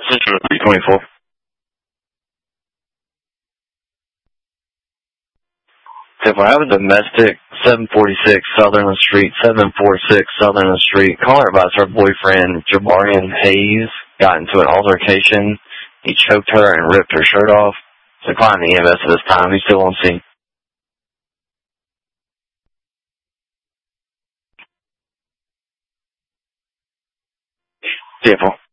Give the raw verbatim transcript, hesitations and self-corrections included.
three twenty-four. If I have a domestic, seven forty-six Sutherland Street, seven forty-six Sutherland Street. Caller advised her boyfriend, Jabarian Hayes, got into an altercation. He choked her and ripped her shirt off. Declined the E M S at this time. He's still on scene. Beautiful.